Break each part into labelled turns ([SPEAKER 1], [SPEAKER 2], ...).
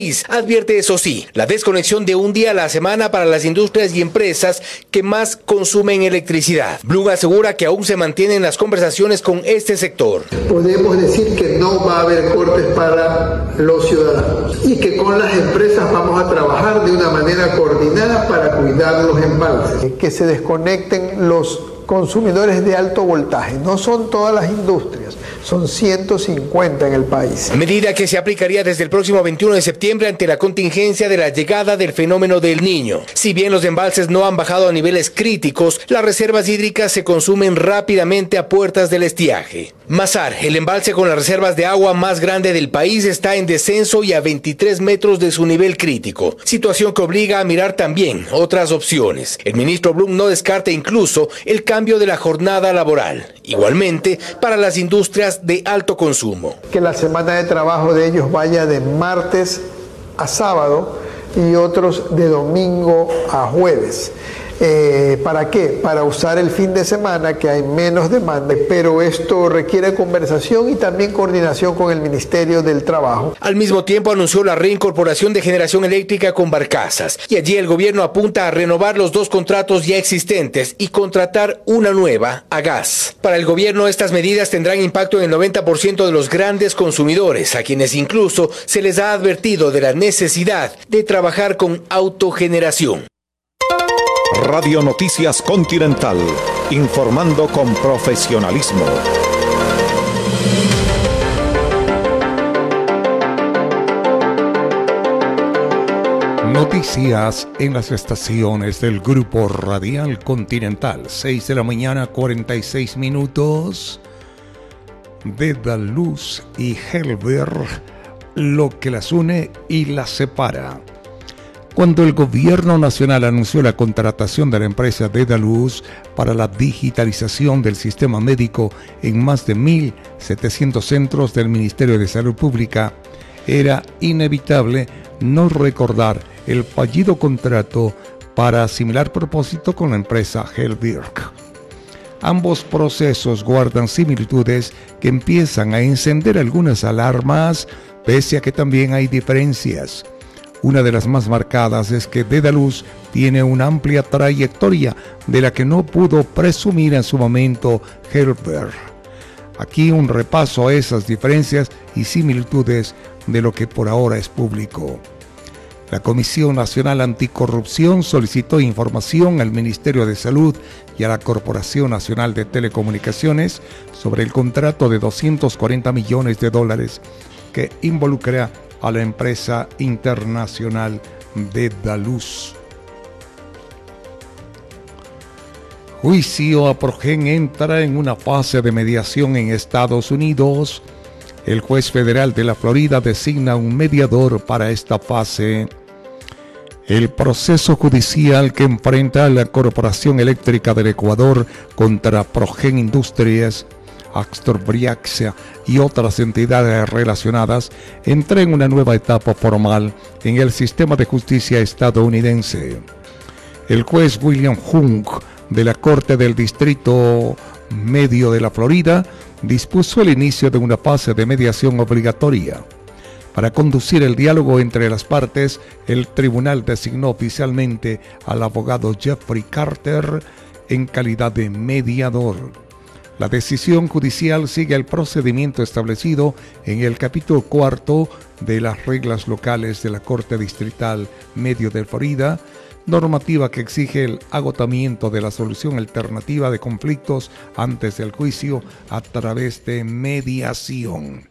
[SPEAKER 1] Advierte, eso sí, la desconexión de un día a la semana para las industrias y empresas que más consumen electricidad. Bloom asegura que aún se mantienen las conversaciones con este sector.
[SPEAKER 2] Podemos decir que no va a haber cortes para los ciudadanos y que con las empresas vamos a trabajar de una manera coordinada para cuidar los embalses. Que se desconecten los consumidores de alto voltaje. No son todas las industrias, son 150 en el país.
[SPEAKER 1] Medida que se aplicaría desde el próximo 21 de septiembre ante la contingencia de la llegada del fenómeno del Niño. Si bien los embalses no han bajado a niveles críticos, las reservas hídricas se consumen rápidamente a puertas del estiaje. Mazar, el embalse con las reservas de agua más grande del país, está en descenso y a 23 metros de su nivel crítico, situación que obliga a mirar también otras opciones. El ministro Bloom no descarta incluso el cambio de la jornada laboral, igualmente para las industrias de alto consumo.
[SPEAKER 2] Que la semana de trabajo de ellos vaya de martes a sábado y otros de domingo a jueves. ¿Para qué? Para usar el fin de semana, que hay menos demanda, pero esto requiere conversación y también coordinación con el Ministerio del Trabajo.
[SPEAKER 1] Al mismo tiempo anunció la reincorporación de generación eléctrica con barcazas, y allí el gobierno apunta a renovar los 2 contratos ya existentes y contratar una nueva a gas. Para el gobierno, estas medidas tendrán impacto en el 90% de los grandes consumidores, a quienes incluso se les ha advertido de la necesidad de trabajar con autogeneración.
[SPEAKER 3] Radio Noticias Continental, informando con profesionalismo. Noticias en las estaciones del Grupo Radial Continental. 6 de la mañana, 46 minutos. Dedalus y Helber, lo que las une y las separa. Cuando el gobierno nacional anunció la contratación de la empresa Dedalus para la digitalización del sistema médico en más de 1.700 centros del Ministerio de Salud Pública, era inevitable no recordar el fallido contrato para similar propósito con la empresa Helberg. Ambos procesos guardan similitudes que empiezan a encender algunas alarmas, pese a que también hay diferencias. Una de las más marcadas es que Dedalus tiene una amplia trayectoria de la que no pudo presumir en su momento Helberg. Aquí un repaso a esas diferencias y similitudes de lo que por ahora es público. La Comisión Nacional Anticorrupción solicitó información al Ministerio de Salud y a la Corporación Nacional de Telecomunicaciones sobre el contrato de $240 millones que involucra a la empresa internacional Dedalus. Juicio a Progen entra en una fase de mediación en Estados Unidos. El juez federal de la Florida designa un mediador para esta fase. El proceso judicial que enfrenta a la Corporación Eléctrica del Ecuador contra Progen Industries, Axtor Briaxia y otras entidades relacionadas entra en una nueva etapa formal en el sistema de justicia estadounidense. El juez William Hung de la Corte del Distrito Medio de la Florida dispuso el inicio de una fase de mediación obligatoria. Para conducir el diálogo entre las partes, el tribunal designó oficialmente al abogado Jeffrey Carter en calidad de mediador. La decisión judicial sigue el procedimiento establecido en el capítulo 4 de las reglas locales de la Corte Distrital Medio de Florida, normativa que exige el agotamiento de la solución alternativa de conflictos antes del juicio a través de mediación.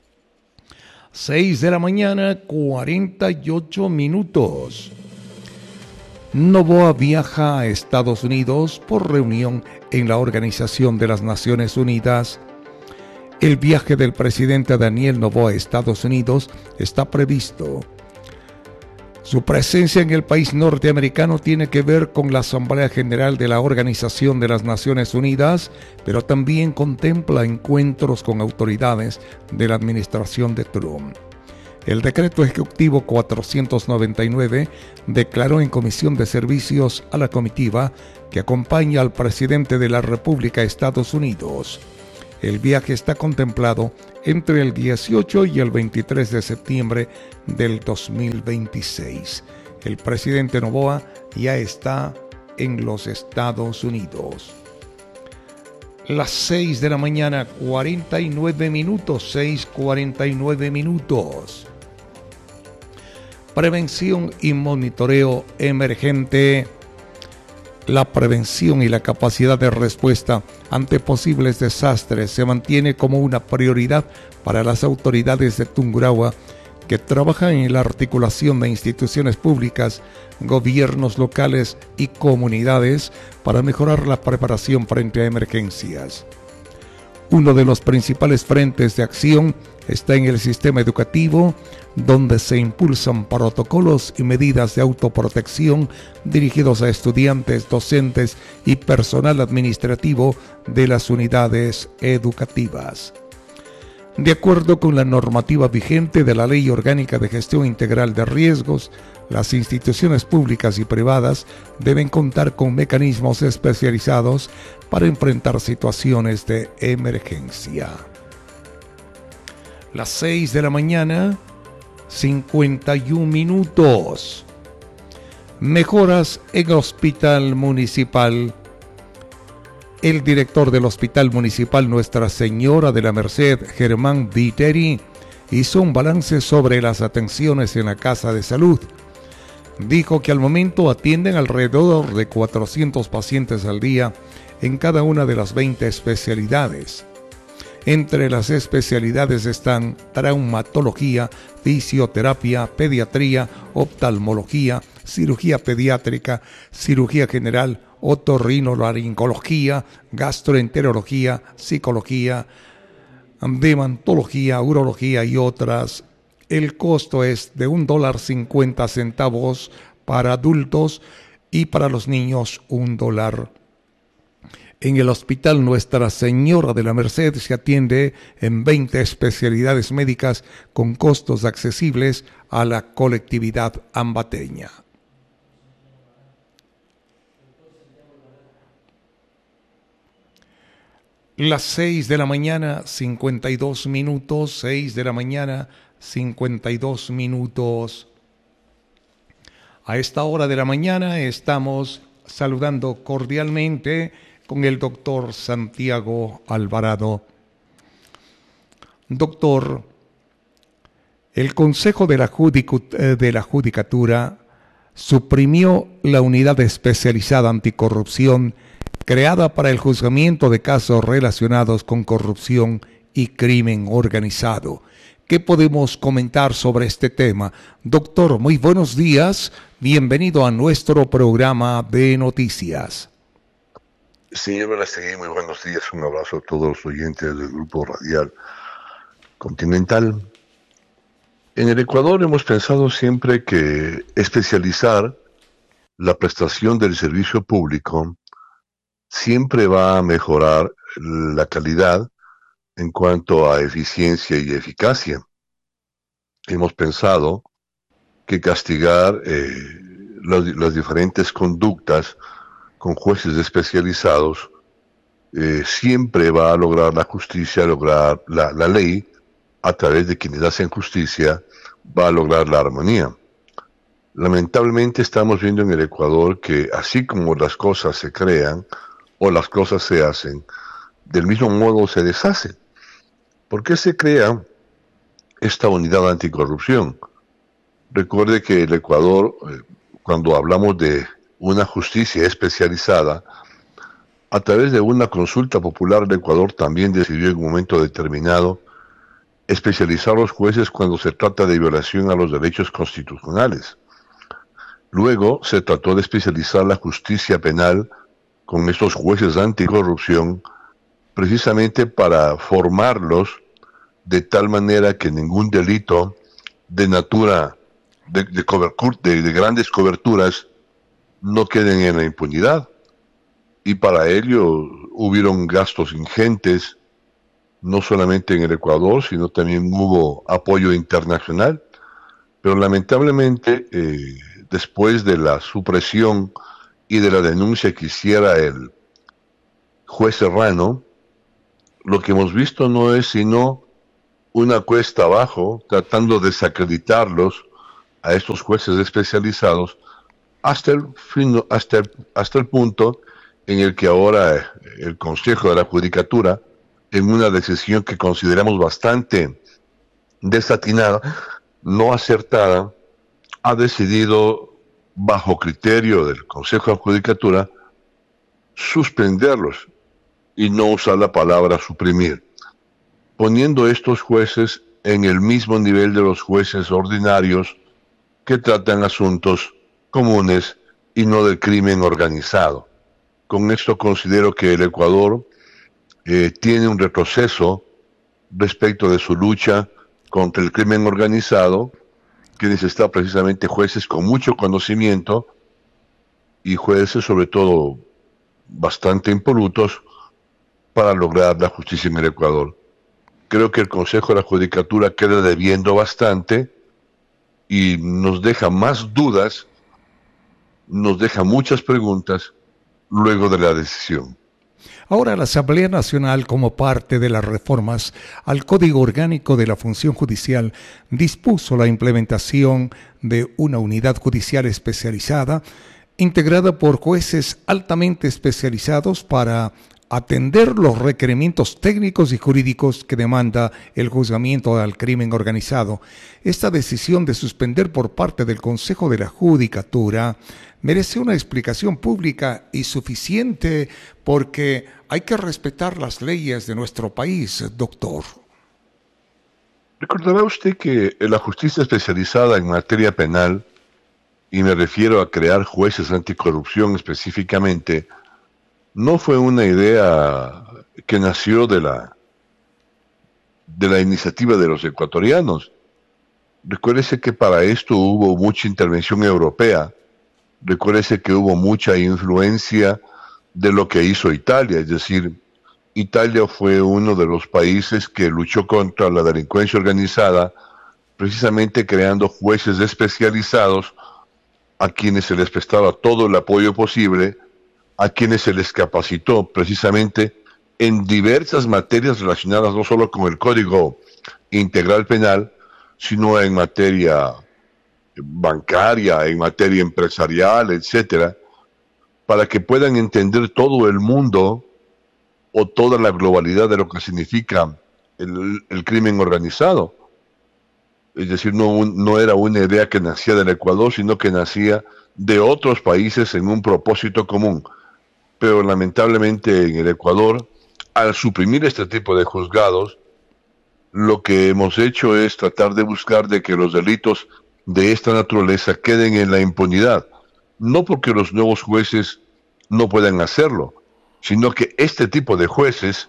[SPEAKER 3] 6 de la mañana, 48 minutos. Noboa viaja a Estados Unidos por reunión en la Organización de las Naciones Unidas. El viaje del presidente Daniel Noboa a Estados Unidos está previsto. Su presencia en el país norteamericano tiene que ver con la Asamblea General de la Organización de las Naciones Unidas, pero también contempla encuentros con autoridades de la administración de Trump. El decreto ejecutivo 499 declaró en comisión de servicios a la comitiva que acompaña al presidente de la República de Estados Unidos. El viaje está contemplado entre el 18 y el 23 de septiembre del 2026. El presidente Noboa ya está en los Estados Unidos. Las 6 de la mañana, 49 minutos, 6:49 minutos. Prevención y monitoreo emergente. La prevención y la capacidad de respuesta ante posibles desastres se mantiene como una prioridad para las autoridades de Tungurahua, que trabajan en la articulación de instituciones públicas, gobiernos locales y comunidades para mejorar la preparación frente a emergencias. Uno de los principales frentes de acción está en el sistema educativo, donde se impulsan protocolos y medidas de autoprotección dirigidos a estudiantes, docentes y personal administrativo de las unidades educativas. De acuerdo con la normativa vigente de la Ley Orgánica de Gestión Integral de Riesgos, las instituciones públicas y privadas deben contar con mecanismos especializados para enfrentar situaciones de emergencia. Las 6 de la mañana, 51 minutos. Mejoras en Hospital Municipal. El director del Hospital Municipal Nuestra Señora de la Merced, Germán Viteri, hizo un balance sobre las atenciones en la Casa de Salud. Dijo que al momento atienden alrededor de 400 pacientes al día en cada una de las 20 especialidades. Entre las especialidades están traumatología, fisioterapia, pediatría, oftalmología, cirugía pediátrica, cirugía general, otorrinolaringología, gastroenterología, psicología, dermatología, urología y otras. El costo es de $1.50 para adultos y para los niños $1. En el Hospital Nuestra Señora de la Merced se atiende en 20 especialidades médicas con costos accesibles a la colectividad ambateña. Las 6 de la mañana, 52 minutos, 6 de la mañana, 52 minutos. A esta hora de la mañana estamos saludando cordialmente con el doctor Santiago Alvarado. Doctor, el Consejo de la Judicatura suprimió la unidad especializada anticorrupción creada para el juzgamiento de casos relacionados con corrupción y crimen organizado. ¿Qué podemos comentar sobre este tema? Doctor, muy buenos días. Bienvenido a nuestro programa de noticias.
[SPEAKER 4] Señor Belastegui, muy buenos días. Un abrazo a todos los oyentes del Grupo Radial Continental. En el Ecuador hemos pensado siempre que especializar la prestación del servicio público siempre va a mejorar la calidad en cuanto a eficiencia y eficacia. Hemos pensado que castigar las diferentes conductas con jueces especializados siempre va a lograr la justicia, lograr la ley, a través de quienes hacen justicia, va a lograr la armonía. Lamentablemente estamos viendo en el Ecuador que así como las cosas se crean o las cosas se hacen, del mismo modo se deshacen. ¿Por qué se crea esta unidad anticorrupción? Recuerde que el Ecuador, cuando hablamos de una justicia especializada, a través de una consulta popular, el Ecuador también decidió en un momento determinado especializar los jueces cuando se trata de violación a los derechos constitucionales. Luego se trató de especializar la justicia penal con estos jueces anticorrupción, precisamente para formarlos de tal manera que ningún delito de natura de grandes coberturas no queden en la impunidad. Y para ello hubieron gastos ingentes, no solamente en el Ecuador, sino también hubo apoyo internacional. Pero lamentablemente, después de la supresión y de la denuncia que hiciera el juez Serrano, lo que hemos visto no es sino una cuesta abajo, tratando de desacreditarlos a estos jueces especializados hasta el punto en el que ahora el Consejo de la Judicatura, en una decisión que consideramos bastante desatinada, no acertada, ha decidido, bajo criterio del Consejo de la Judicatura, suspenderlos y no usar la palabra suprimir, poniendo estos jueces en el mismo nivel de los jueces ordinarios que tratan asuntos comunes y no del crimen organizado. Con esto considero que el Ecuador tiene un retroceso respecto de su lucha contra el crimen organizado, que necesita precisamente jueces con mucho conocimiento y jueces sobre todo bastante impolutos para lograr la justicia en el Ecuador. Creo que el Consejo de la Judicatura queda debiendo bastante y nos deja más dudas, nos deja muchas preguntas luego de la decisión.
[SPEAKER 3] Ahora, la Asamblea Nacional, como parte de las reformas al Código Orgánico de la Función Judicial, dispuso la implementación de una unidad judicial especializada, integrada por jueces altamente especializados para atender los requerimientos técnicos y jurídicos que demanda el juzgamiento al crimen organizado. Esta decisión de suspender por parte del Consejo de la Judicatura merece una explicación pública y suficiente, porque hay que respetar las leyes de nuestro país, doctor.
[SPEAKER 4] Recordará usted que la justicia especializada en materia penal, y me refiero a crear jueces anticorrupción específicamente, no fue una idea que nació de la iniciativa de los ecuatorianos. Recuérdese que para esto hubo mucha intervención europea. Recuérdese que hubo mucha influencia de lo que hizo Italia, es decir, Italia fue uno de los países que luchó contra la delincuencia organizada, precisamente creando jueces especializados a quienes se les prestaba todo el apoyo posible, a quienes se les capacitó precisamente en diversas materias relacionadas no solo con el Código Integral Penal, sino en materia bancaria, en materia empresarial, etcétera, para que puedan entender todo el mundo o toda la globalidad de lo que significa el crimen organizado. Es decir, no era una idea que nacía del Ecuador, sino que nacía de otros países en un propósito común. Pero lamentablemente en el Ecuador, al suprimir este tipo de juzgados, lo que hemos hecho es tratar de buscar de que los delitos de esta naturaleza queden en la impunidad. No porque los nuevos jueces no puedan hacerlo, sino que este tipo de jueces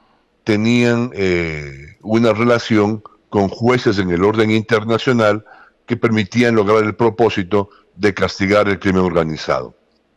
[SPEAKER 4] tenían una relación con jueces en el orden internacional que permitían lograr el propósito de castigar el crimen organizado.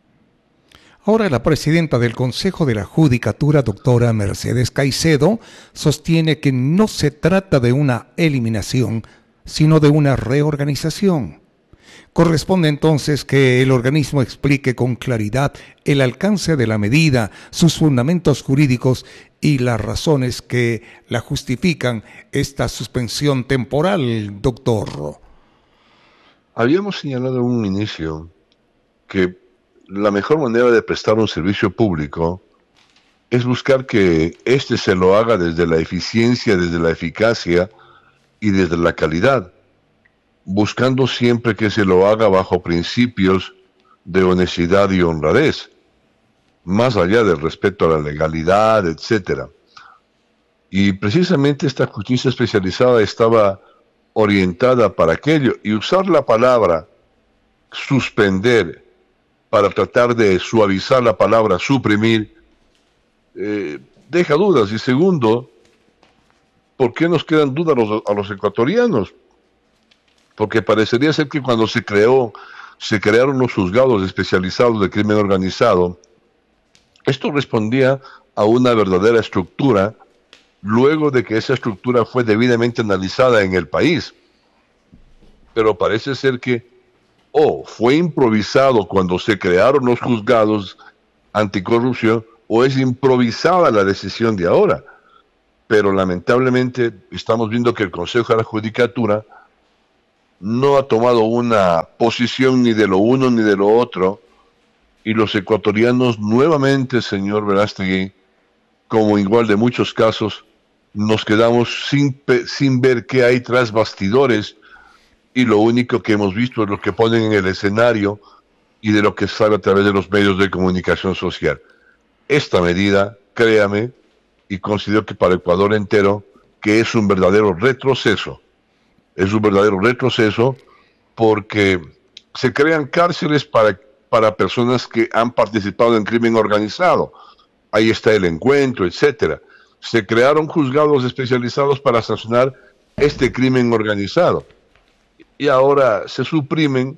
[SPEAKER 3] Ahora, la presidenta del Consejo de la Judicatura, doctora Mercedes Caicedo, sostiene que no se trata de una eliminación, sino de una reorganización. Corresponde entonces que el organismo explique con claridad el alcance de la medida, sus fundamentos jurídicos y las razones que la justifican esta suspensión temporal, doctor.
[SPEAKER 4] Habíamos señalado en un inicio que la mejor manera de prestar un servicio público es buscar que éste se lo haga desde la eficiencia, desde la eficacia y desde la calidad, buscando siempre que se lo haga bajo principios de honestidad y honradez, más allá del respeto a la legalidad, etcétera. Y precisamente esta justicia especializada estaba orientada para aquello, y usar la palabra suspender para tratar de suavizar la palabra suprimir, deja dudas. Y segundo, ¿por qué nos quedan dudas a los ecuatorianos? Porque parecería ser que cuando se crearon los juzgados especializados de crimen organizado, esto respondía a una verdadera estructura, luego de que esa estructura fue debidamente analizada en el país. Pero parece ser que fue improvisado cuando se crearon los juzgados anticorrupción, o es improvisada la decisión de ahora. pero lamentablemente estamos viendo que el Consejo de la Judicatura no ha tomado una posición ni de lo uno ni de lo otro, y los ecuatorianos nuevamente, señor Verástegui, como igual de muchos casos, nos quedamos sin ver qué hay tras bastidores, y lo único que hemos visto es lo que ponen en el escenario y de lo que sale a través de los medios de comunicación social. Esta medida, créame, y considero que para Ecuador entero, que es un verdadero retroceso. Es un verdadero retroceso porque se crean cárceles para personas que han participado en crimen organizado. Ahí está el encuentro, etcétera. Se crearon juzgados especializados para sancionar este crimen organizado. Y ahora se suprimen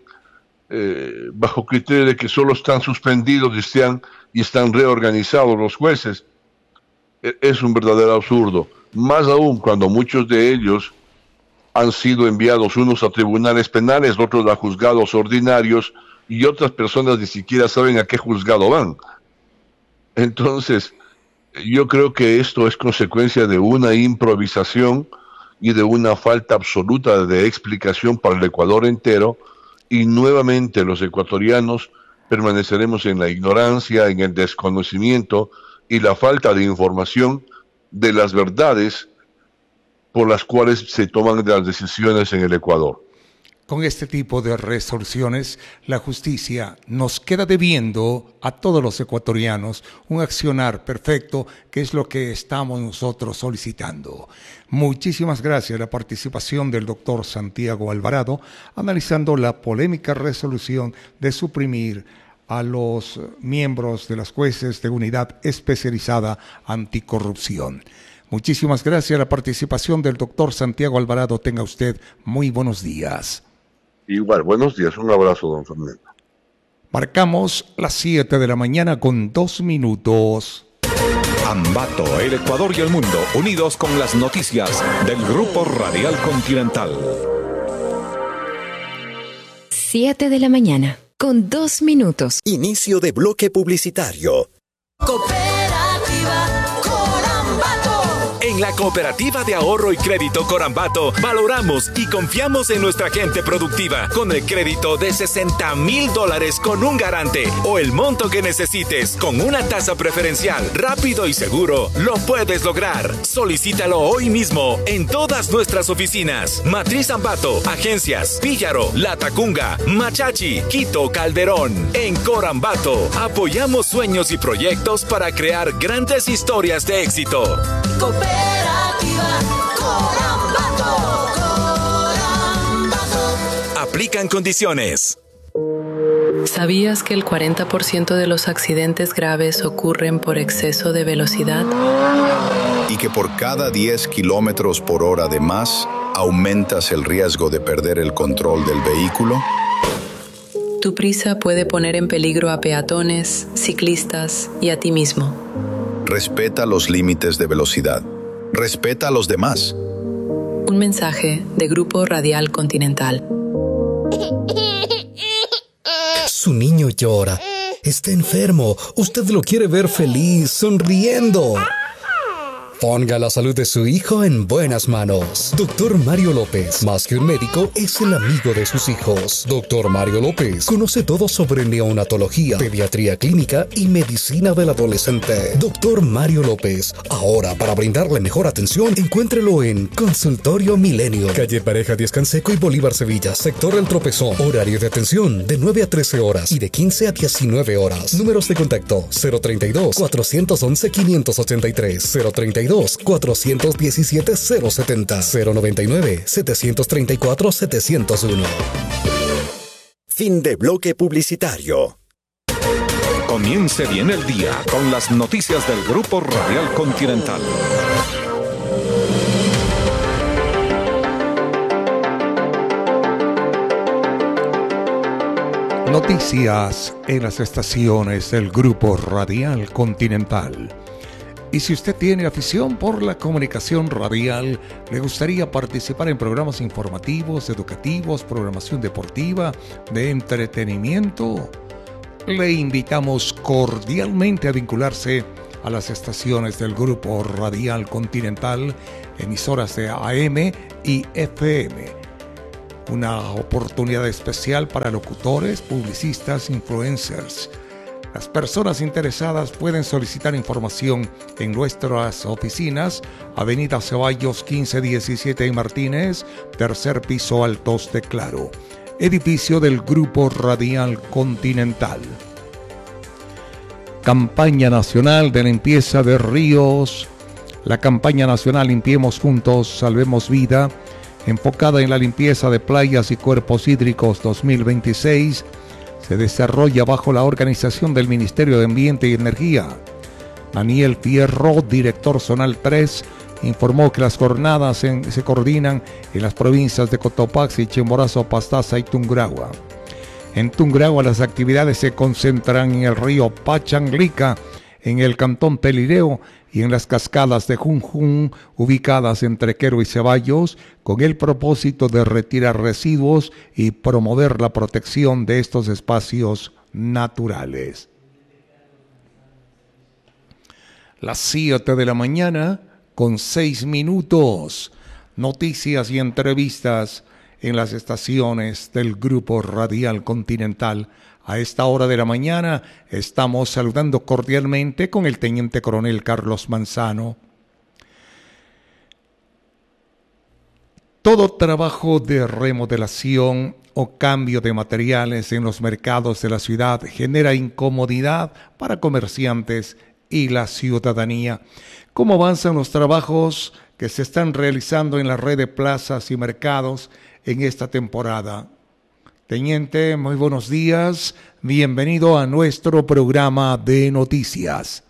[SPEAKER 4] bajo criterio de que solo están suspendidos y están reorganizados los jueces. Es un verdadero absurdo. Más aún cuando muchos de ellos han sido enviados, unos a tribunales penales, otros a juzgados ordinarios, y otras personas ni siquiera saben a qué juzgado van. Entonces, yo creo que esto es consecuencia de una improvisación y de una falta absoluta de explicación para el Ecuador entero, y nuevamente los ecuatorianos permaneceremos en la ignorancia, en el desconocimiento y la falta de información de las verdades por las cuales se toman las decisiones en el Ecuador.
[SPEAKER 3] Con este tipo de resoluciones, la justicia nos queda debiendo a todos los ecuatorianos un accionar perfecto, que es lo que estamos nosotros solicitando. Muchísimas gracias a la participación del doctor Santiago Alvarado, analizando la polémica resolución de suprimir a los miembros de las jueces de unidad especializada anticorrupción. Muchísimas gracias a la participación del doctor Santiago Alvarado. Tenga usted muy buenos días.
[SPEAKER 4] Igual, buenos días. Un abrazo, don Fernando.
[SPEAKER 3] Marcamos las 7 de la mañana con 2 minutos.
[SPEAKER 5] Ambato, el Ecuador y el mundo, unidos con las noticias del Grupo Radial Continental.
[SPEAKER 6] 7 de la mañana con 2 minutos.
[SPEAKER 7] Inicio de bloque publicitario.
[SPEAKER 5] En la Cooperativa de Ahorro y Crédito Corambato valoramos y confiamos en nuestra gente productiva con el crédito de $60,000 con un garante o el monto que necesites con una tasa preferencial, rápido y seguro. Lo puedes lograr. Solicítalo hoy mismo en todas nuestras oficinas. Matriz Ambato, Agencias, Píllaro, La Tacunga, Machachi, Quito, Calderón. En Corambato apoyamos sueños y proyectos para crear grandes historias de éxito. Cooperativa Corambato. Aplican condiciones.
[SPEAKER 8] ¿Sabías que el 40% de los accidentes graves ocurren por exceso de velocidad?
[SPEAKER 9] Y que por cada 10 kilómetros por hora de más, aumentas el riesgo de perder el control del vehículo.
[SPEAKER 8] Tu prisa puede poner en peligro a peatones, ciclistas y a ti mismo.
[SPEAKER 9] Respeta los límites de velocidad. Respeta a los demás.
[SPEAKER 8] Un mensaje de Grupo Radial Continental.
[SPEAKER 10] Su niño llora. Está enfermo. Usted lo quiere ver feliz, sonriendo. Ponga la salud de su hijo en buenas manos. Doctor Mario López, más que un médico, es el amigo de sus hijos. Doctor Mario López conoce todo sobre neonatología, pediatría clínica y medicina del adolescente. Doctor Mario López, ahora para brindarle mejor atención, encuéntrelo en Consultorio Milenio, calle Pareja Díaz Canseco y Bolívar Sevilla, sector El Tropezón. Horario de atención de 9 a 13 horas y de 15 a 19 horas. Números de contacto 032-411-583, 032-417-070, 099-734-701.
[SPEAKER 7] Fin de bloque publicitario.
[SPEAKER 5] Comience bien el día con las noticias del Grupo Radial Continental.
[SPEAKER 3] Noticias en las estaciones del Grupo Radial Continental. Y si usted tiene afición por la comunicación radial, le gustaría participar en programas informativos, educativos, programación deportiva, de entretenimiento, le invitamos cordialmente a vincularse a las estaciones del Grupo Radial Continental, emisoras de AM y FM. Una oportunidad especial para locutores, publicistas, influencers. Las personas interesadas pueden solicitar información en nuestras oficinas, Avenida Ceballos 1517 en Martínez, tercer piso, Altos de Claro, edificio del Grupo Radial Continental. Campaña Nacional de Limpieza de Ríos. La campaña nacional Limpiemos Juntos, Salvemos Vida, enfocada en la limpieza de playas y cuerpos hídricos 2026, se desarrolla bajo la organización del Ministerio de Ambiente y Energía. Daniel Fierro, director zonal 3, informó que las jornadas se coordinan en las provincias de Cotopaxi, Chimborazo, Pastaza y Tungurahua. En Tungurahua las actividades se concentran en el río Pachanglica, en el cantón Pelireo y en las cascadas de Junjún, ubicadas entre Quero y Ceballos, con el propósito de retirar residuos y promover la protección de estos espacios naturales. Las 7 de la mañana con 6 minutos. Noticias y entrevistas en las estaciones del Grupo Radial Continental. A esta hora de la mañana estamos saludando cordialmente con el Teniente Coronel Carlos Manzano. Todo trabajo de remodelación o cambio de materiales en los mercados de la ciudad genera incomodidad para comerciantes y la ciudadanía. ¿Cómo avanzan los trabajos que se están realizando en la red de plazas y mercados en esta temporada? Teniente, muy buenos días. Bienvenido a nuestro programa de noticias.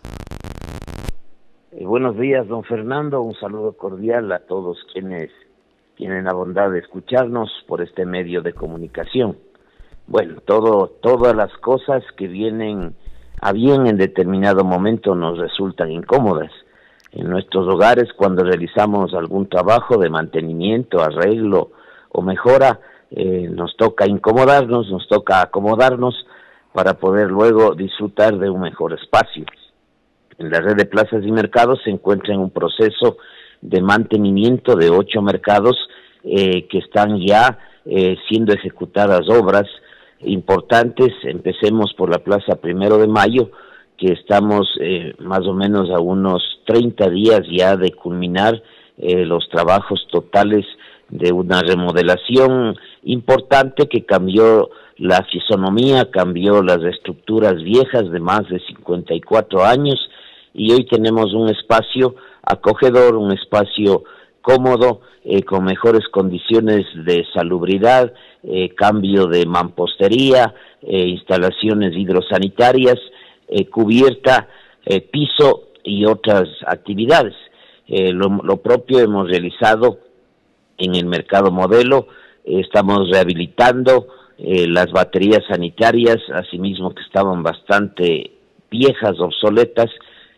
[SPEAKER 11] Buenos días, don Fernando. Un saludo cordial a todos quienes tienen la bondad de escucharnos por este medio de comunicación. Bueno, todas las cosas que vienen a bien en determinado momento nos resultan incómodas. En nuestros hogares, cuando realizamos algún trabajo de mantenimiento, arreglo o mejora, nos toca incomodarnos, nos toca acomodarnos para poder luego disfrutar de un mejor espacio. En la red de plazas y mercados se encuentra en un proceso de mantenimiento de 8 mercados que están ya siendo ejecutadas obras importantes. Empecemos por la Plaza 1 de Mayo, que estamos más o menos a unos 30 días ya de culminar los trabajos totales de una remodelación importante que cambió la fisonomía, cambió las estructuras viejas de más de 54 años y hoy tenemos un espacio acogedor, un espacio cómodo, con mejores condiciones de salubridad, cambio de mampostería, instalaciones hidrosanitarias, cubierta, piso y otras actividades. Lo propio hemos realizado en el mercado modelo. Estamos rehabilitando las baterías sanitarias, asimismo que estaban bastante viejas, obsoletas,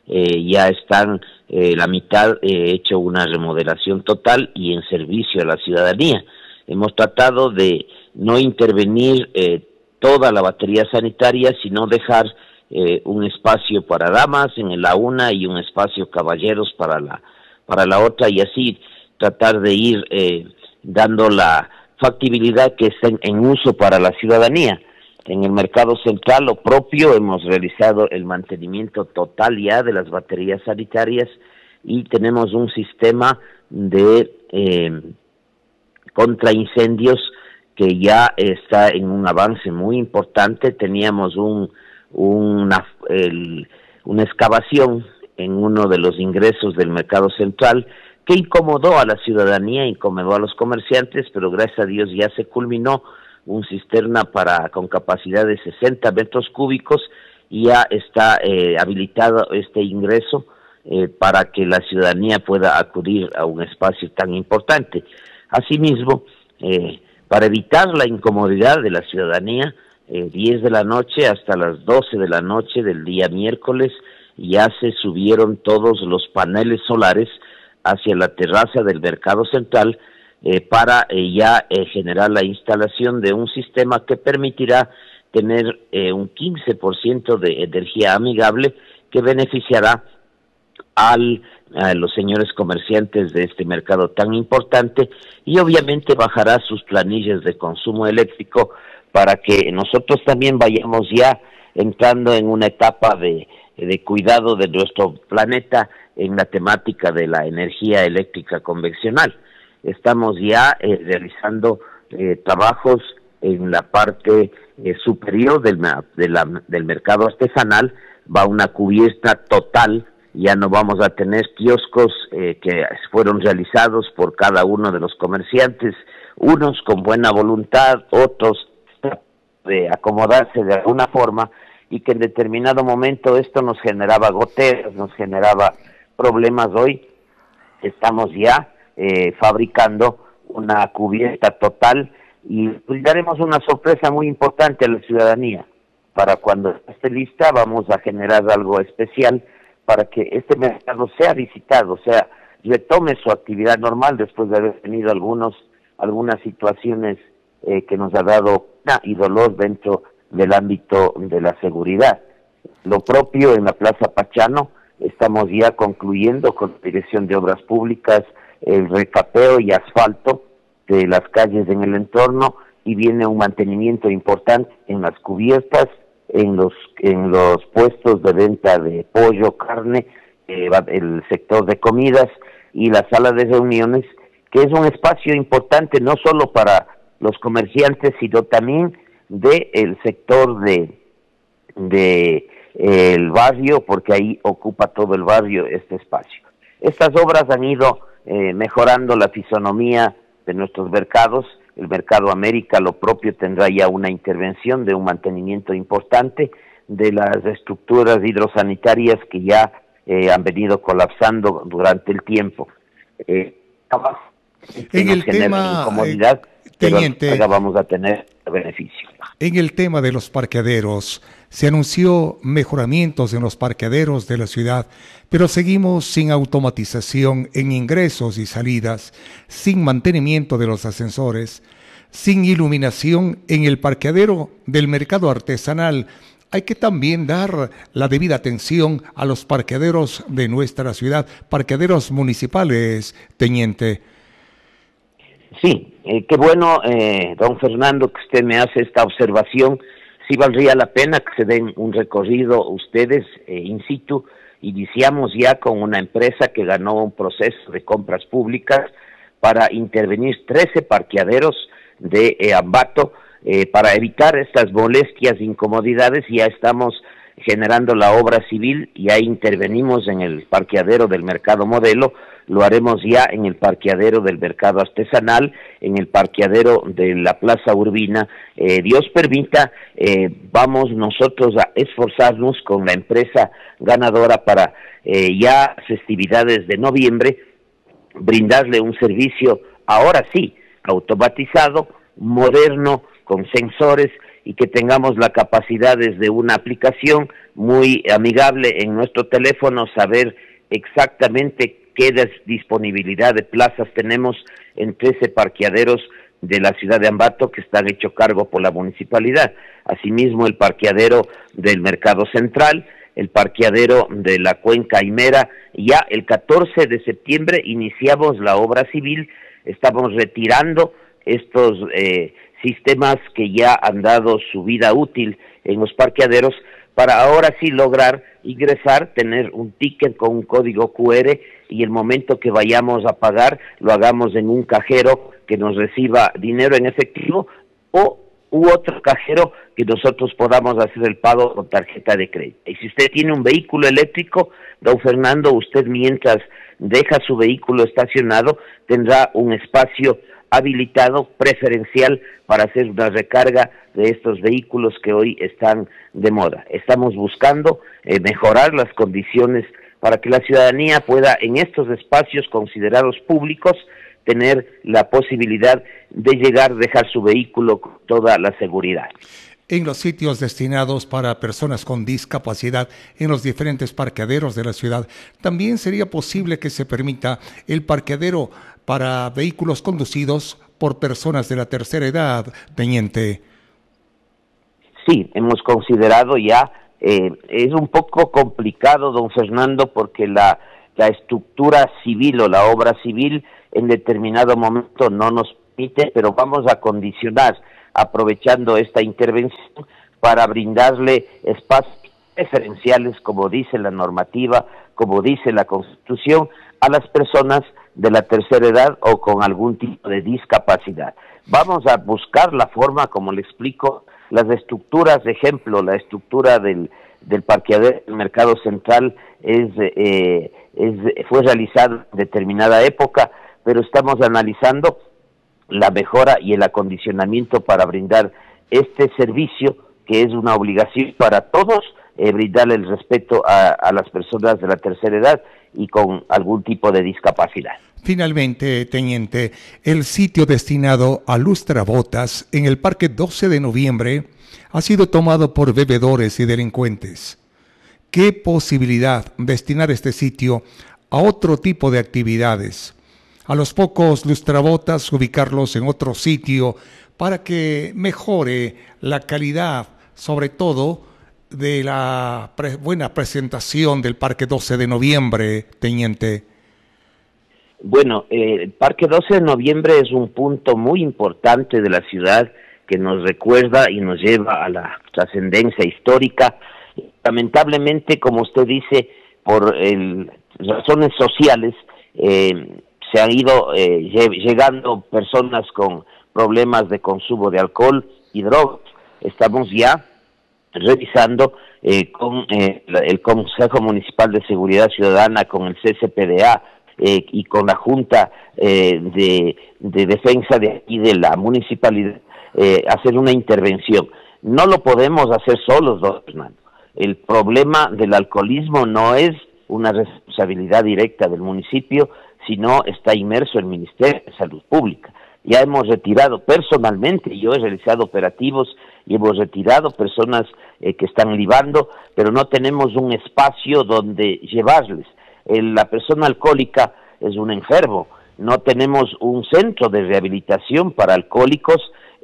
[SPEAKER 11] ya están la mitad hecho una remodelación total y en servicio a la ciudadanía. Hemos tratado de no intervenir toda la batería sanitaria, sino dejar un espacio para damas en la una y un espacio caballeros para la otra, y así tratar de ir dando la factibilidad que estén en uso para la ciudadanía. En el mercado central, lo propio, hemos realizado el mantenimiento total ya de las baterías sanitarias y tenemos un sistema de contraincendios que ya está en un avance muy importante. Teníamos una excavación en uno de los ingresos del mercado central que incomodó a la ciudadanía, incomodó a los comerciantes, pero gracias a Dios ya se culminó un cisterna con capacidad de 60 metros cúbicos y ya está habilitado este ingreso para que la ciudadanía pueda acudir a un espacio tan importante. Asimismo, para evitar la incomodidad de la ciudadanía, 10 de la noche hasta las 12 de la noche del día miércoles ya se subieron todos los paneles solares hacia la terraza del mercado central para ya generar la instalación de un sistema que permitirá tener un 15% de energía amigable que beneficiará a los señores comerciantes de este mercado tan importante, y obviamente bajará sus planillas de consumo eléctrico para que nosotros también vayamos ya entrando en una etapa de cuidado de nuestro planeta en la temática de la energía eléctrica convencional. Estamos ya realizando trabajos en la parte superior del mercado artesanal. Va una cubierta total, ya no vamos a tener kioscos que fueron realizados por cada uno de los comerciantes, unos con buena voluntad, otros de acomodarse de alguna forma, y que en determinado momento esto nos generaba goteras, nos generaba problemas. Hoy estamos ya fabricando una cubierta total y daremos una sorpresa muy importante a la ciudadanía. Para cuando esté lista vamos a generar algo especial para que este mercado sea visitado, o sea, retome su actividad normal después de haber tenido algunas situaciones que nos ha dado pena y dolor dentro del ámbito de la seguridad. Lo propio en la Plaza Pachano, estamos ya concluyendo con la Dirección de Obras Públicas el recapeo y asfalto de las calles en el entorno, y viene un mantenimiento importante en las cubiertas, en los puestos de venta de pollo, carne, el sector de comidas y la sala de reuniones, que es un espacio importante no solo para los comerciantes, sino también del sector de el barrio, porque ahí ocupa todo el barrio este espacio. Estas obras han ido mejorando la fisonomía de nuestros mercados. El Mercado América, lo propio, tendrá ya una intervención de un mantenimiento importante de las estructuras hidrosanitarias que ya han venido colapsando durante el tiempo.
[SPEAKER 3] En el tema,
[SPEAKER 11] incomodidad, teniente, pero vamos a tener beneficio.
[SPEAKER 3] En el tema de los parqueaderos, se anunció mejoramientos en los parqueaderos de la ciudad, pero seguimos sin automatización en ingresos y salidas, sin mantenimiento de los ascensores, sin iluminación en el parqueadero del mercado artesanal. Hay que también dar la debida atención a los parqueaderos de nuestra ciudad, parqueaderos municipales, teniente.
[SPEAKER 11] Sí, qué bueno, don Fernando, que usted me hace esta observación. Sí valdría la pena que se den un recorrido ustedes in situ. Iniciamos ya con una empresa que ganó un proceso de compras públicas para intervenir 13 parqueaderos de Ambato para evitar estas molestias e incomodidades. Ya estamos generando la obra civil, ya intervenimos en el parqueadero del Mercado Modelo, lo haremos ya en el parqueadero del Mercado Artesanal, en el parqueadero de la Plaza Urbina. Dios permita, vamos nosotros a esforzarnos con la empresa ganadora para ya festividades de noviembre, brindarle un servicio, ahora sí, automatizado, moderno, con sensores, y que tengamos la capacidad desde una aplicación muy amigable en nuestro teléfono, saber exactamente qué disponibilidad de plazas tenemos en 13 parqueaderos de la ciudad de Ambato que están hecho cargo por la municipalidad. Asimismo, el parqueadero del Mercado Central, el parqueadero de la Cuenca Aimera. Ya el 14 de septiembre iniciamos la obra civil, estamos retirando estos sistemas que ya han dado su vida útil en los parqueaderos, para ahora sí lograr ingresar, tener un ticket con un código QR, y el momento que vayamos a pagar, lo hagamos en un cajero que nos reciba dinero en efectivo, u otro cajero que nosotros podamos hacer el pago con tarjeta de crédito. Y si usted tiene un vehículo eléctrico, don Fernando, usted mientras deja su vehículo estacionado, tendrá un espacio habilitado preferencial para hacer una recarga de estos vehículos que hoy están de moda. Estamos buscando mejorar las condiciones para que la ciudadanía pueda, en estos espacios considerados públicos, tener la posibilidad de llegar, dejar su vehículo con toda la seguridad.
[SPEAKER 3] En los sitios destinados para personas con discapacidad, en los diferentes parqueaderos de la ciudad, también sería posible que se permita el parqueadero para vehículos conducidos por personas de la tercera edad, teniente.
[SPEAKER 11] Sí, hemos considerado ya Es un poco complicado, don Fernando, porque la estructura civil o la obra civil en determinado momento no nos permite, pero vamos a condicionar, aprovechando esta intervención, para brindarle espacios preferenciales, como dice la normativa, como dice la Constitución, a las personas de la tercera edad o con algún tipo de discapacidad. Vamos a buscar la forma, como le explico, las estructuras, ejemplo, la estructura del parqueadero del Mercado Central fue realizada en determinada época, pero estamos analizando la mejora y el acondicionamiento para brindar este servicio, que es una obligación para todos, brindarle el respeto a las personas de la tercera edad y con algún tipo de discapacidad.
[SPEAKER 3] Finalmente, teniente, el sitio destinado a lustrabotas en el Parque 12 de Noviembre ha sido tomado por bebedores y delincuentes. ¿Qué posibilidad destinar este sitio a otro tipo de actividades? A los pocos lustrabotas ubicarlos en otro sitio para que mejore la calidad, sobre todo de la buena presentación del Parque 12 de Noviembre, teniente.
[SPEAKER 11] Bueno, el Parque 12 de Noviembre es un punto muy importante de la ciudad que nos recuerda y nos lleva a la trascendencia histórica. Lamentablemente, como usted dice, por razones sociales, se han ido llegando personas con problemas de consumo de alcohol y drogas. Estamos ya revisando con el Consejo Municipal de Seguridad Ciudadana, con el CCPDA y con la Junta de Defensa de aquí de la municipalidad, hacer una intervención. No lo podemos hacer solos, don Fernando. El problema del alcoholismo no es una responsabilidad directa del municipio, sino está inmerso el Ministerio de Salud Pública. Ya hemos retirado personalmente, yo he realizado operativos y hemos retirado personas que están libando, pero no tenemos un espacio donde llevarles. La persona alcohólica es un enfermo, no tenemos un centro de rehabilitación para alcohólicos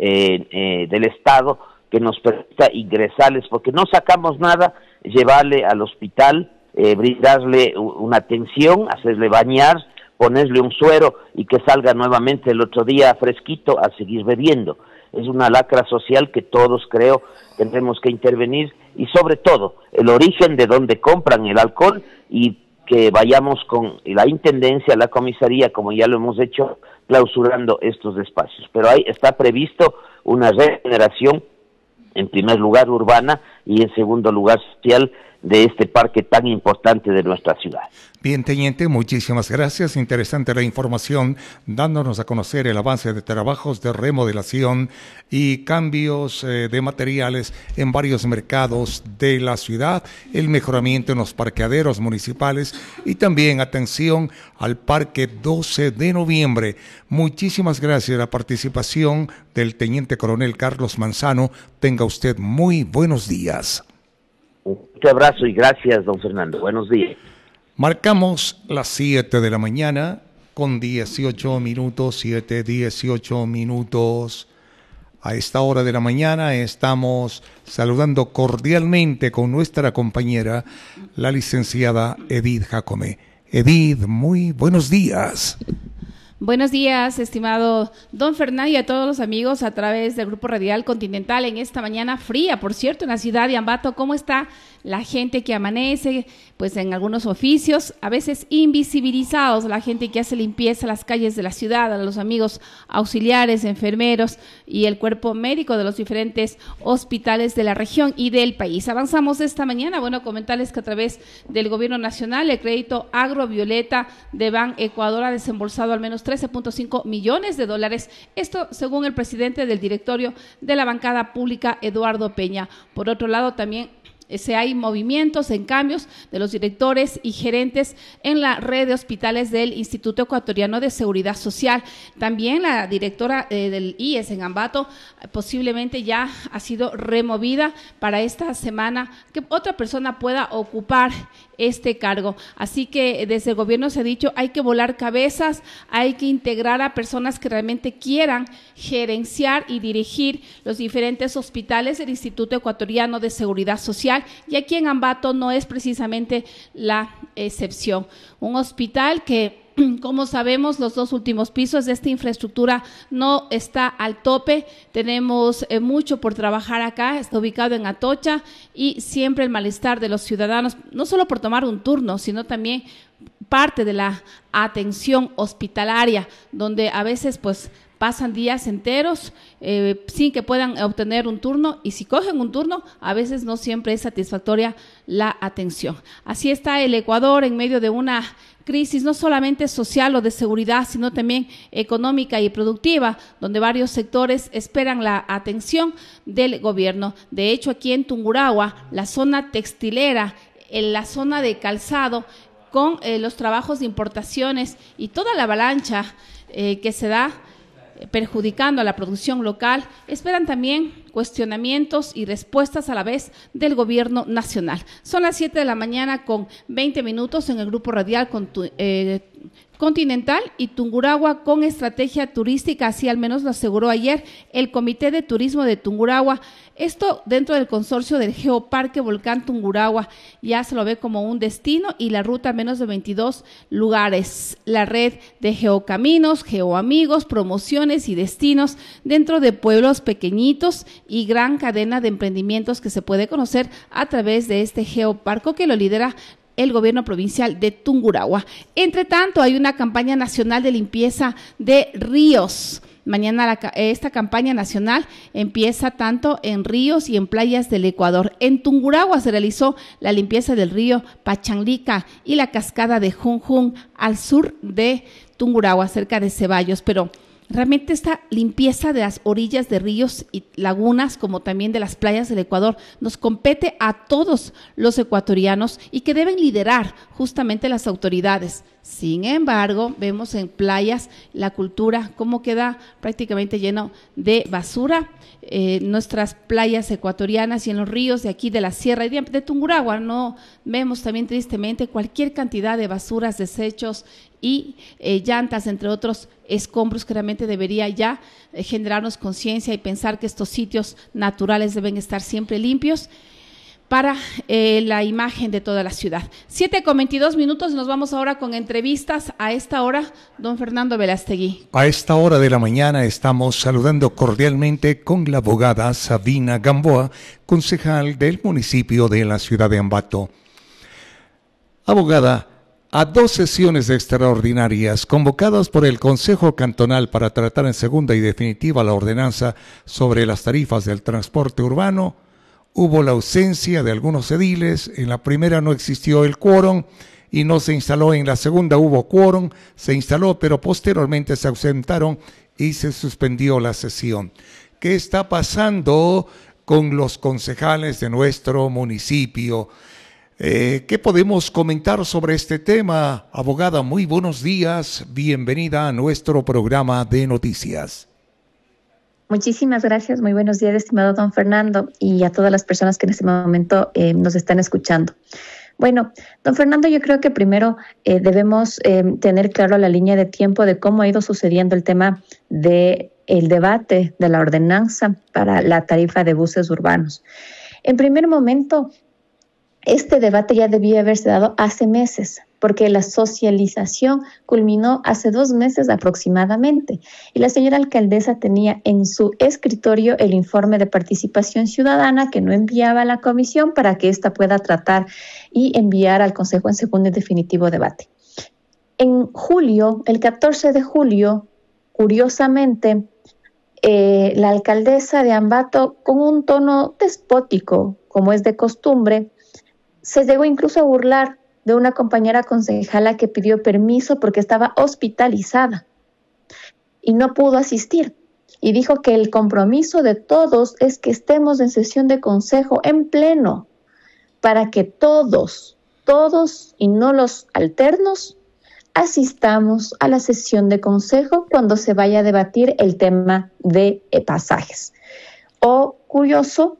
[SPEAKER 11] del Estado que nos permita ingresarles, porque no sacamos nada, llevarle al hospital, brindarle una atención, hacerle bañar, ponerle un suero y que salga nuevamente el otro día fresquito a seguir bebiendo. Es una lacra social que todos, creo, tendremos que intervenir, y sobre todo el origen de donde compran el alcohol, y que vayamos con la intendencia, la comisaría, como ya lo hemos hecho, clausurando estos espacios. Pero ahí está previsto una regeneración, en primer lugar urbana y en segundo lugar social, de este parque tan importante de nuestra ciudad.
[SPEAKER 3] Bien, teniente, muchísimas gracias. Interesante la información, dándonos a conocer el avance de trabajos de remodelación y cambios de materiales en varios mercados de la ciudad, el mejoramiento en los parqueaderos municipales y también atención al Parque 12 de Noviembre. Muchísimas gracias a la participación del teniente coronel Carlos Manzano. Tenga usted muy buenos días.
[SPEAKER 11] Un abrazo y gracias, don Fernando. Buenos días.
[SPEAKER 3] Marcamos las 7 de la mañana con 18 minutos, 7:18 minutos. A esta hora de la mañana estamos saludando cordialmente con nuestra compañera, la licenciada Edith Jacome. Edith, muy buenos días.
[SPEAKER 12] Buenos días, estimado don Fernando, y a todos los amigos a través del Grupo Radial Continental en esta mañana fría, por cierto, en la ciudad de Ambato. ¿Cómo está la gente que amanece? Pues en algunos oficios, a veces invisibilizados, la gente que hace limpieza a las calles de la ciudad, a los amigos auxiliares, enfermeros y el cuerpo médico de los diferentes hospitales de la región y del país. Avanzamos esta mañana, comentarles que a través del Gobierno Nacional, el crédito Agrovioleta de Ban Ecuador ha desembolsado al menos 13.5 millones de dólares, esto según el presidente del directorio de la bancada pública, Eduardo Peña. Por otro lado, también hay movimientos en cambios de los directores y gerentes en la red de hospitales del Instituto Ecuatoriano de Seguridad Social. También la directora del IES en Ambato posiblemente ya ha sido removida para esta semana, que otra persona pueda ocupar este cargo. Así que desde el gobierno se ha dicho, hay que volar cabezas, hay que integrar a personas que realmente quieran gerenciar y dirigir los diferentes hospitales del Instituto Ecuatoriano de Seguridad Social, y aquí en Ambato no es precisamente la excepción. Un hospital que, como sabemos, los 2 últimos pisos de esta infraestructura no está al tope. Tenemos mucho por trabajar acá. Está ubicado en Atocha, y siempre el malestar de los ciudadanos, no solo por tomar un turno, sino también parte de la atención hospitalaria, donde a veces pues pasan días enteros sin que puedan obtener un turno, y si cogen un turno, a veces no siempre es satisfactoria la atención. Así está el Ecuador en medio de una crisis no solamente social o de seguridad, sino también económica y productiva, donde varios sectores esperan la atención del gobierno. De hecho, aquí en Tungurahua, la zona textilera, en la zona de calzado, con los trabajos de importaciones y toda la avalancha que se da perjudicando a la producción local, esperan también cuestionamientos y respuestas a la vez del gobierno nacional. Son las 7 de la mañana con 20 minutos en el Grupo Radial Continental y Tungurahua con estrategia turística, así al menos lo aseguró ayer el Comité de Turismo de Tungurahua. Esto dentro del consorcio del Geoparque Volcán Tungurahua, ya se lo ve como un destino, y la ruta a menos de 22 lugares. La red de geocaminos, geoamigos, promociones y destinos dentro de pueblos pequeñitos y gran cadena de emprendimientos que se puede conocer a través de este geoparco que lo lidera el gobierno provincial de Tungurahua. Entre tanto, hay una campaña nacional de limpieza de ríos. Mañana esta campaña nacional empieza tanto en ríos y en playas del Ecuador. En Tungurahua se realizó la limpieza del río Pachanlica y la cascada de Junjun al sur de Tungurahua, cerca de Ceballos, pero realmente esta limpieza de las orillas de ríos y lagunas, como también de las playas del Ecuador, nos compete a todos los ecuatorianos y que deben liderar justamente las autoridades. Sin embargo, vemos en playas la cultura, cómo queda prácticamente lleno de basura. Nuestras playas ecuatorianas y en los ríos de aquí de la sierra y de Tungurahua, no vemos también tristemente cualquier cantidad de basuras, desechos y llantas, entre otros escombros, que realmente debería ya generarnos conciencia y pensar que estos sitios naturales deben estar siempre limpios para la imagen de toda la ciudad. 7:22, nos vamos ahora con entrevistas. A esta hora, don Fernando Velastegui.
[SPEAKER 3] A esta hora de la mañana estamos saludando cordialmente con la abogada Sabina Gamboa, concejal del municipio de la ciudad de Ambato. Abogada, a 2 sesiones extraordinarias convocadas por el Consejo Cantonal para tratar en segunda y definitiva la ordenanza sobre las tarifas del transporte urbano, hubo la ausencia de algunos ediles. En la primera no existió el quórum y no se instaló. En la segunda hubo quórum, se instaló, pero posteriormente se ausentaron y se suspendió la sesión. ¿Qué está pasando con los concejales de nuestro municipio? ¿Qué podemos comentar sobre este tema? Abogada, muy buenos días. Bienvenida a nuestro programa de noticias.
[SPEAKER 13] Muchísimas gracias, muy buenos días, estimado don Fernando, y a todas las personas que en este momento nos están escuchando. Bueno, don Fernando, yo creo que primero debemos tener claro la línea de tiempo de cómo ha ido sucediendo el tema del debate de la ordenanza para la tarifa de buses urbanos. En primer momento, este debate ya debía haberse dado hace meses, porque la socialización culminó hace 2 meses aproximadamente, y la señora alcaldesa tenía en su escritorio el informe de participación ciudadana que no enviaba a la comisión para que ésta pueda tratar y enviar al Consejo en segundo y definitivo debate. En julio, el 14 de julio, curiosamente, la alcaldesa de Ambato, con un tono despótico, como es de costumbre, se llegó incluso a burlar de una compañera concejala que pidió permiso porque estaba hospitalizada y no pudo asistir. Y dijo que el compromiso de todos es que estemos en sesión de consejo en pleno para que todos y no los alternos, asistamos a la sesión de consejo cuando se vaya a debatir el tema de pasajes. O curioso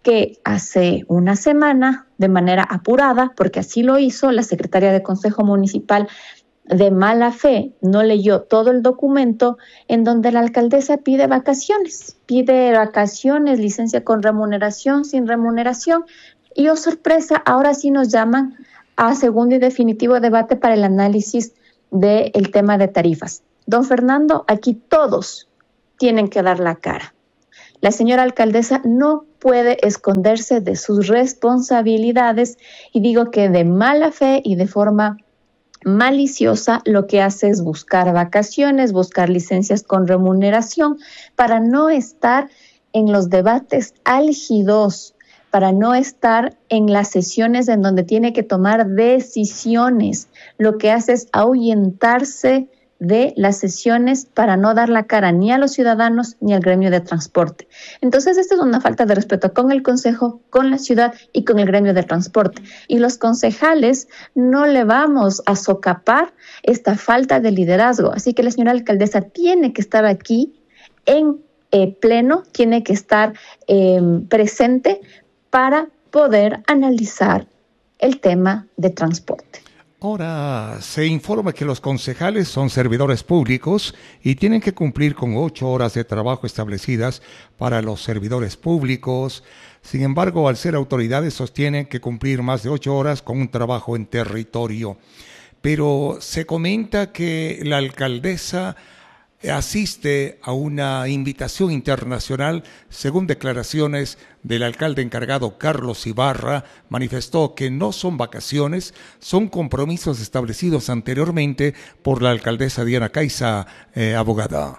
[SPEAKER 13] que hace una semana, de manera apurada, porque así lo hizo la secretaria de Consejo Municipal, de mala fe, no leyó todo el documento en donde la alcaldesa pide vacaciones, licencia con remuneración, sin remuneración, y oh sorpresa, ahora sí nos llaman a segundo y definitivo debate para el análisis del tema de tarifas. Don Fernando, aquí todos tienen que dar la cara. La señora alcaldesa no puede esconderse de sus responsabilidades y digo que de mala fe y de forma maliciosa lo que hace es buscar vacaciones, buscar licencias con remuneración para no estar en los debates álgidos, para no estar en las sesiones en donde tiene que tomar decisiones. Lo que hace es ahuyentarse de las sesiones para no dar la cara ni a los ciudadanos ni al gremio de transporte. Entonces, esto es una falta de respeto con el Consejo, con la ciudad y con el gremio de transporte. Y los concejales no le vamos a socapar esta falta de liderazgo. Así que la señora alcaldesa tiene que estar aquí en pleno, tiene que estar presente para poder analizar el tema de transporte.
[SPEAKER 3] Ahora se informa que los concejales son servidores públicos y tienen que cumplir con 8 horas de trabajo establecidas para los servidores públicos. Sin embargo, al ser autoridades sostienen que cumplir más de 8 horas con un trabajo en territorio. Pero se comenta que la alcaldesa asiste a una invitación internacional. Según declaraciones del alcalde encargado Carlos Ibarra, manifestó que no son vacaciones, son compromisos establecidos anteriormente por la alcaldesa Diana Caiza, abogada.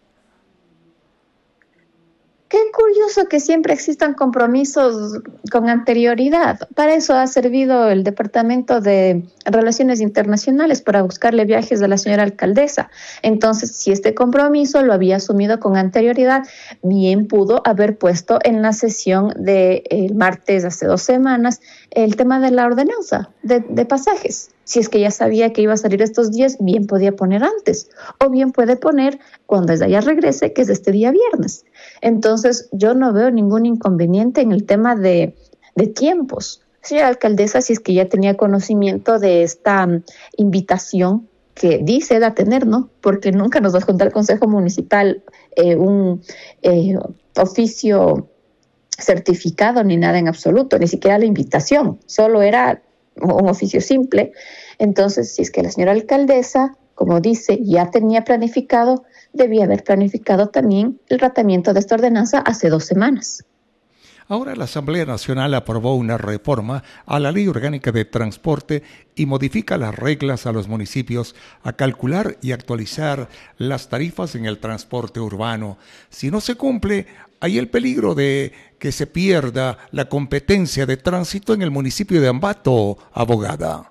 [SPEAKER 13] Qué curioso que siempre existan compromisos con anterioridad. Para eso ha servido el Departamento de Relaciones Internacionales, para buscarle viajes a la señora alcaldesa. Entonces, si este compromiso lo había asumido con anterioridad, bien pudo haber puesto en la sesión del martes hace 2 semanas el tema de la ordenanza de pasajes. Si es que ya sabía que iba a salir estos días, bien podía poner antes, o bien puede poner cuando ella regrese, que es este día viernes. Entonces, yo no veo ningún inconveniente en el tema de tiempos. Señora alcaldesa, si es que ya tenía conocimiento de esta invitación que dice da tener, ¿no? Porque nunca nos va a contar el Consejo Municipal un oficio certificado ni nada en absoluto, ni siquiera la invitación, solo era un oficio simple. Entonces, si es que la señora alcaldesa, como dice, ya tenía planificado, debía haber planificado también el tratamiento de esta ordenanza hace 2 semanas.
[SPEAKER 3] Ahora la Asamblea Nacional aprobó una reforma a la Ley Orgánica de Transporte y modifica las reglas a los municipios a calcular y actualizar las tarifas en el transporte urbano. Si no se cumple, hay el peligro de que se pierda la competencia de tránsito en el municipio de Ambato, abogada.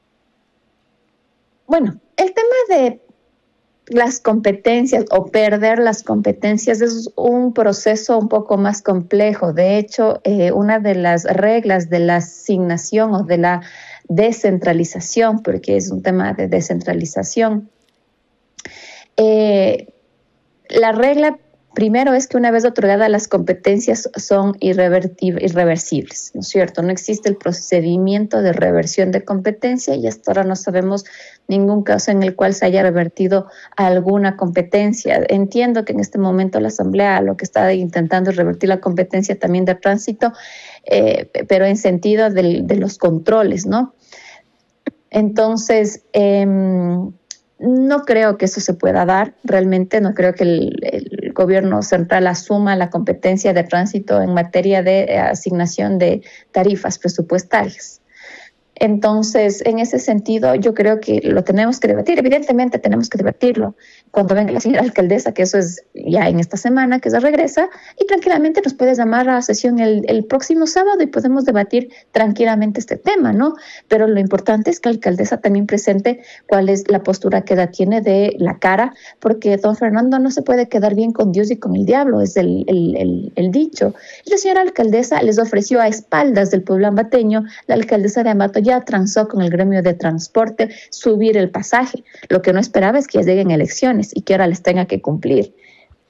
[SPEAKER 13] Bueno, el tema de las competencias o perder las competencias es un proceso un poco más complejo. De hecho, una de las reglas de la asignación o de la descentralización, porque es un tema de descentralización, la regla primero es que una vez otorgadas las competencias son irreversibles, ¿no es cierto? No existe el procedimiento de reversión de competencia y hasta ahora no sabemos ningún caso en el cual se haya revertido alguna competencia. Entiendo que en este momento la Asamblea lo que está intentando es revertir la competencia también de tránsito, pero en sentido de los controles, ¿no? Entonces, no creo que eso se pueda dar, realmente no creo que el gobierno central asuma la competencia de tránsito en materia de asignación de tarifas presupuestarias. Entonces, en ese sentido, yo creo que lo tenemos que debatir. Evidentemente tenemos que debatirlo cuando venga la señora alcaldesa, que eso es ya en esta semana, que ella regresa, y tranquilamente nos puede llamar a la sesión el próximo sábado y podemos debatir tranquilamente este tema, ¿no? Pero lo importante es que la alcaldesa también presente cuál es la postura que ella tiene de la cara, porque don Fernando no se puede quedar bien con Dios y con el diablo, es el dicho. Y la señora alcaldesa les ofreció a espaldas del pueblo ambateño, la alcaldesa de Ambato ya transó con el gremio de transporte subir el pasaje. Lo que no esperaba es que ya lleguen elecciones y que ahora les tenga que cumplir.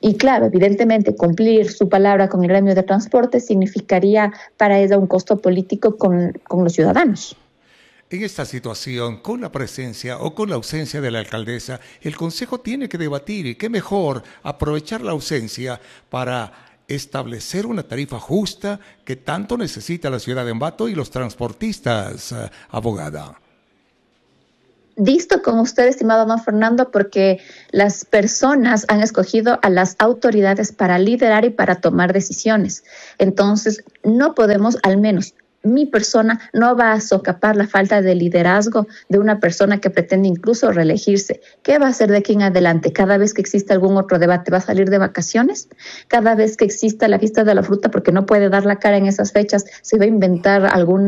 [SPEAKER 13] Y claro, evidentemente cumplir su palabra con el gremio de transporte significaría para ella un costo político con los ciudadanos.
[SPEAKER 3] En esta situación, con la presencia o con la ausencia de la alcaldesa, el Consejo tiene que debatir, y qué mejor aprovechar la ausencia para establecer una tarifa justa que tanto necesita la ciudad de Ambato y los transportistas, abogada.
[SPEAKER 13] Visto con usted, estimado don Fernando, porque las personas han escogido a las autoridades para liderar y para tomar decisiones. Entonces, no podemos, al menos mi persona, no va a socapar la falta de liderazgo de una persona que pretende incluso reelegirse. ¿Qué va a hacer de aquí en adelante? Cada vez que exista algún otro debate, ¿va a salir de vacaciones? Cada vez que exista la fiesta de la fruta, porque no puede dar la cara en esas fechas, ¿se va a inventar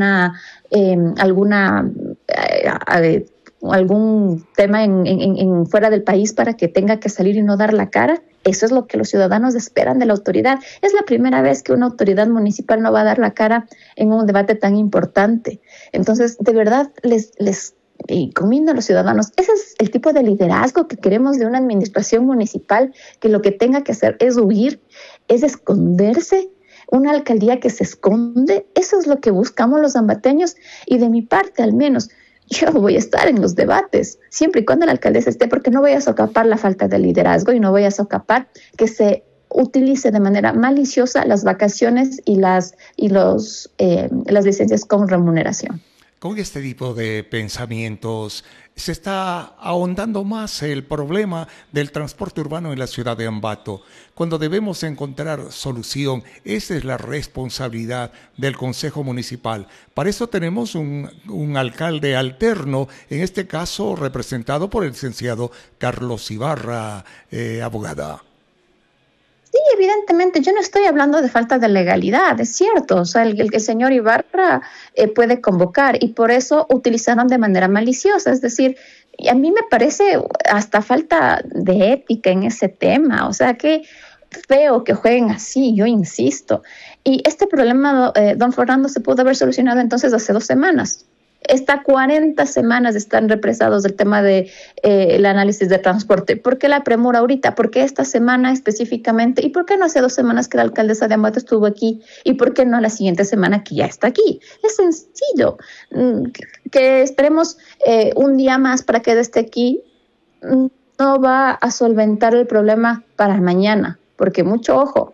[SPEAKER 13] algún tema en fuera del país para que tenga que salir y no dar la cara? Eso es lo que los ciudadanos esperan de la autoridad. Es la primera vez que una autoridad municipal no va a dar la cara en un debate tan importante. Entonces, de verdad, les encomiendo a los ciudadanos. Ese es el tipo de liderazgo que queremos de una administración municipal, que lo que tenga que hacer es huir, es esconderse. Una alcaldía que se esconde, eso es lo que buscamos los ambateños. Y de mi parte, al menos, yo voy a estar en los debates, siempre y cuando la alcaldesa esté, porque no voy a socapar la falta de liderazgo y no voy a socapar que se utilice de manera maliciosa las vacaciones y las licencias con remuneración.
[SPEAKER 3] Con este tipo de pensamientos se está ahondando más el problema del transporte urbano en la ciudad de Ambato. Cuando debemos encontrar solución, esa es la responsabilidad del Consejo Municipal. Para eso tenemos un alcalde alterno, en este caso representado por el licenciado Carlos Ibarra, abogada.
[SPEAKER 13] Sí, evidentemente, yo no estoy hablando de falta de legalidad, es cierto, o sea, el señor Ibarra puede convocar y por eso utilizaron de manera maliciosa, es decir, a mí me parece hasta falta de ética en ese tema, o sea, que feo que jueguen así, yo insisto. Y este problema, don Fernando, se pudo haber solucionado entonces hace 2 semanas. Está 40 semanas están represados del tema de el análisis de transporte. ¿Por qué la premura ahorita? ¿Por qué esta semana específicamente? ¿Y por qué no hace 2 semanas que la alcaldesa de Ambato estuvo aquí? ¿Y por qué no la siguiente semana que ya está aquí? Es sencillo. Que esperemos un día más para que esté aquí no va a solventar el problema para mañana, porque mucho ojo.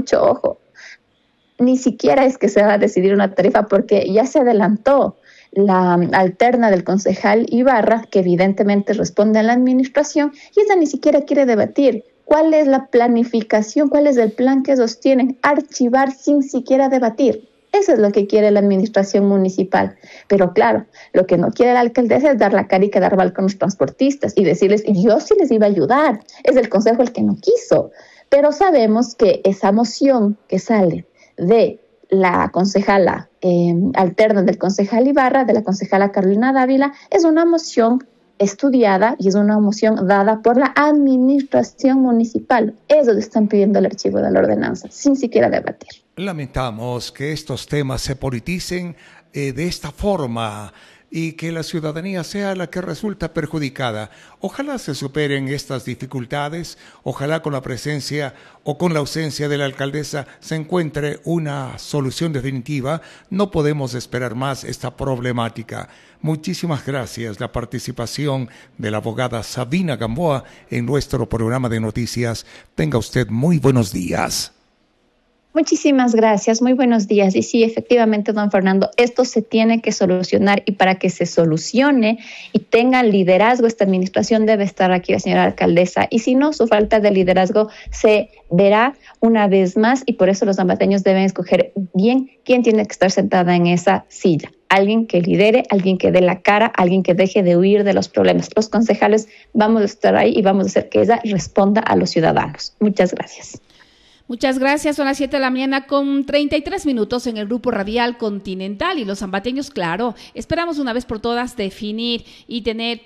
[SPEAKER 13] Ni siquiera es que se va a decidir una tarifa porque ya se adelantó la alterna del concejal Ibarra, que evidentemente responde a la administración, y esa ni siquiera quiere debatir. ¿Cuál es la planificación? ¿Cuál es el plan que ellos tienen? Archivar sin siquiera debatir. Eso es lo que quiere la administración municipal. Pero claro, lo que no quiere la alcaldesa es dar la cara y quedar mal con los transportistas y decirles, yo sí les iba a ayudar. Es el consejo el que no quiso. Pero sabemos que esa moción que sale de la concejala alterna del concejal Ibarra, de la concejala Carolina Dávila, es una moción estudiada y es una moción dada por la administración municipal. Ellos están pidiendo el archivo de la ordenanza, sin siquiera debatir.
[SPEAKER 3] Lamentamos que estos temas se politicen de esta forma y que la ciudadanía sea la que resulta perjudicada. Ojalá se superen estas dificultades, ojalá con la presencia o con la ausencia de la alcaldesa se encuentre una solución definitiva. No podemos esperar más esta problemática. Muchísimas gracias la participación de la abogada Sabina Gamboa en nuestro programa de noticias. Tenga usted muy buenos días.
[SPEAKER 13] Muchísimas gracias, muy buenos días. Y sí, efectivamente, don Fernando, esto se tiene que solucionar y para que se solucione y tenga liderazgo esta administración debe estar aquí la señora alcaldesa y si no, su falta de liderazgo se verá una vez más y por eso los ambateños deben escoger bien quién tiene que estar sentada en esa silla. Alguien que lidere, alguien que dé la cara, alguien que deje de huir de los problemas. Los concejales vamos a estar ahí y vamos a hacer que ella responda a los ciudadanos. Muchas gracias.
[SPEAKER 12] Muchas gracias, son las 7 de la mañana con 33 minutos en el Grupo Radial Continental y los ambateños, claro, esperamos una vez por todas definir y tener pues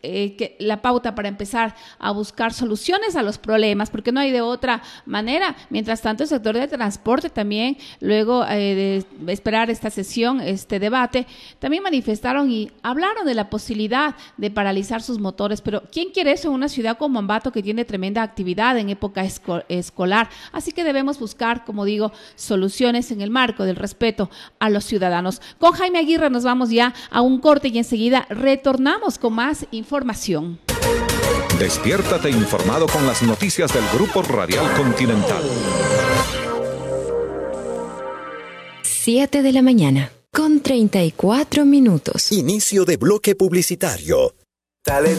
[SPEAKER 12] la pauta para empezar a buscar soluciones a los problemas, porque no hay de otra manera. Mientras tanto, el sector del transporte también, luego de esperar esta sesión, este debate, también manifestaron y hablaron de la posibilidad de paralizar sus motores. Pero ¿quién quiere eso en una ciudad como Ambato, que tiene tremenda actividad en época escolar? Así que debemos buscar, como digo, soluciones en el marco del respeto a los ciudadanos. Con Jaime Aguirre nos vamos ya a un corte y enseguida retornamos con más información.
[SPEAKER 5] Despiértate informado con las noticias del Grupo Radial Continental.
[SPEAKER 6] 7 de la mañana, con 34 minutos.
[SPEAKER 7] Inicio de bloque publicitario.